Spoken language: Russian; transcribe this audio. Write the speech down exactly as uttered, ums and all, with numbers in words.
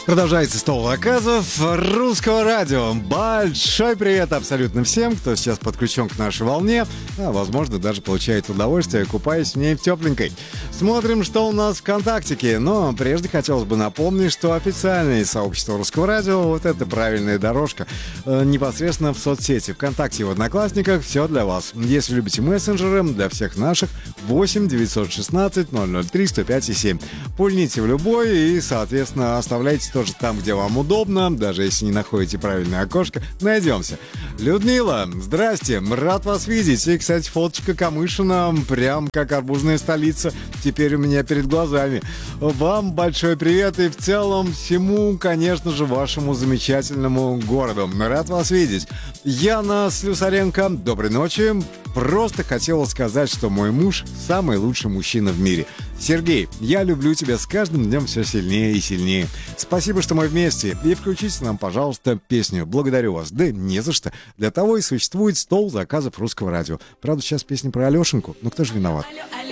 Продолжается стол заказов русского радио. Большой привет абсолютно всем, кто сейчас подключен к нашей волне, а возможно даже получает удовольствие, купаясь в ней в тепленькой. Смотрим, что у нас в ВКонтактике. Но прежде хотелось бы напомнить, что официальное сообщество русского радио, вот это правильная дорожка, э, непосредственно в соцсети. ВКонтакте и в Одноклассниках все для вас. Если любите мессенджеры, для всех наших восемь девятьсот шестнадцать ноль ноль три сто пять и семь. Пульните в любой и, соответственно, оставляйте тоже там, где вам удобно, даже если не находите правильное окошко, найдемся. Людмила, здрасте, рад вас видеть. И, кстати, фоточка Камышина, прям как арбузная столица, теперь у меня перед глазами. Вам большой привет и в целом всему, конечно же, вашему замечательному городу. Рад вас видеть. Яна Слюсаренко, доброй ночи. Просто хотела сказать, что мой муж самый лучший мужчина в мире. Сергей, я люблю тебя с каждым днем все сильнее и сильнее. Спасибо, что мы вместе. И включите нам, пожалуйста, песню. Благодарю вас. Да не за что. Для того и существует стол заказов русского радио. Правда, сейчас песня про Алешеньку. Но кто же виноват? Алло, алло.